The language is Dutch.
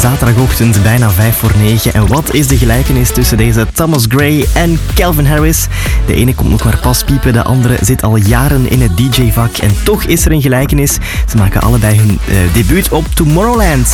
zaterdagochtend bijna 8:55. En wat is de gelijkenis tussen deze Thomas Gray en Calvin Harris? De ene komt nog maar pas piepen, de andere zit al jaren in het DJ-vak. En toch is er een gelijkenis. Ze maken allebei hun debuut op Tomorrowland.